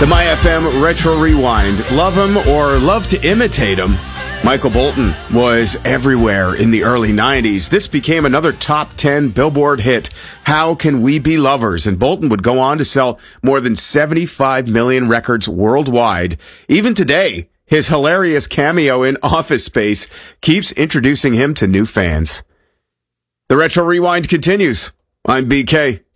The My FM Retro Rewind. Love him or love to imitate him. Michael Bolton was everywhere in the early 90s. This became another top 10 Billboard hit, How Can We Be Lovers? And Bolton would go on to sell more than 75 million records worldwide. Even today, his hilarious cameo in Office Space keeps introducing him to new fans. The Retro Rewind continues. I'm BK.